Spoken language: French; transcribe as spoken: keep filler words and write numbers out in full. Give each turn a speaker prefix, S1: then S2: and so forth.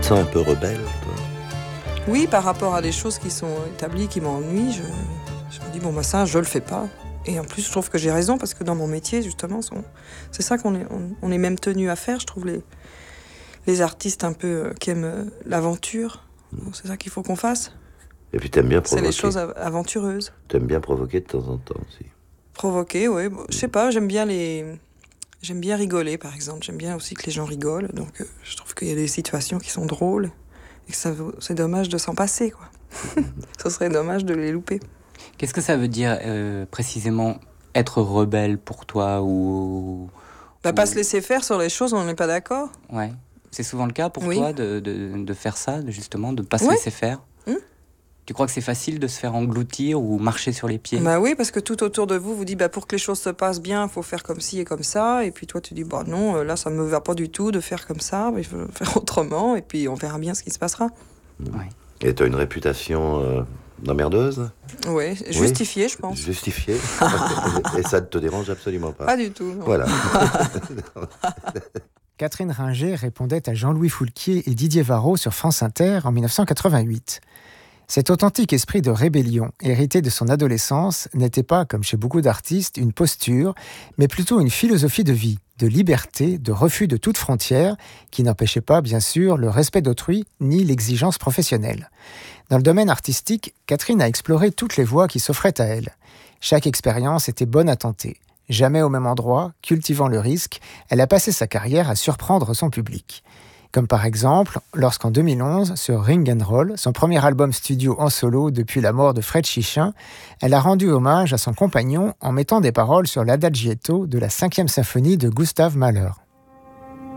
S1: te sens un peu rebelle, toi?
S2: Oui, par rapport à des choses qui sont établies, qui m'ennuient, je, je me dis, bon, bah ça, je le fais pas. Et en plus, je trouve que j'ai raison, parce que dans mon métier, justement, c'est ça qu'on est, on, on est même tenu à faire, je trouve, les, les artistes un peu qui aiment l'aventure. C'est ça qu'il faut qu'on fasse.
S1: Et puis t'aimes bien provoquer.
S2: C'est les choses aventureuses.
S1: T'aimes bien provoquer de temps en temps aussi.
S2: Provoquer, oui. Bon, je sais pas, j'aime bien les... J'aime bien rigoler, par exemple. J'aime bien aussi que les gens rigolent. Donc, euh, je trouve qu'il y a des situations qui sont drôles. Et que ça, c'est dommage de s'en passer, quoi. Ce serait dommage de les louper.
S3: Qu'est-ce que ça veut dire, euh, précisément, être rebelle pour toi ou...
S2: Bah,
S3: ou...
S2: pas se laisser faire sur les choses où on n'est pas d'accord.
S3: Ouais. C'est souvent le cas pour
S2: oui.
S3: toi de, de, de faire ça, de, justement, de ne pas se
S2: ouais.
S3: laisser faire.
S2: Hum.
S3: Tu crois que c'est facile de se faire engloutir ou marcher sur les pieds?
S2: Bah oui, parce que tout autour de vous vous dit bah, pour que les choses se passent bien, il faut faire comme ci et comme ça. Et puis toi, tu dis bah non, là, ça ne me va pas du tout de faire comme ça, il faut faire autrement. Et puis on verra bien ce qui se passera.
S3: Ouais.
S1: Et tu as une réputation euh, d'emmerdeuse?
S2: Ouais, justifiée, oui, je pense.
S1: Justifiée. Et ça ne te dérange absolument pas?
S2: Pas du tout. Non.
S1: Voilà.
S4: Catherine Ringer répondait à Jean-Louis Foulquier et Didier Varro sur France Inter en dix-neuf cent quatre-vingt-huit. Cet authentique esprit de rébellion, hérité de son adolescence, n'était pas, comme chez beaucoup d'artistes, une posture, mais plutôt une philosophie de vie, de liberté, de refus de toute frontière, qui n'empêchait pas, bien sûr, le respect d'autrui ni l'exigence professionnelle. Dans le domaine artistique, Catherine a exploré toutes les voies qui s'offraient à elle. Chaque expérience était bonne à tenter. Jamais au même endroit, cultivant le risque, elle a passé sa carrière à surprendre son public. Comme par exemple, lorsqu'en deux mille onze, sur Ring and Roll, son premier album studio en solo depuis la mort de Fred Chichin, elle a rendu hommage à son compagnon en mettant des paroles sur l'adagietto de la cinquième symphonie de Gustav Mahler.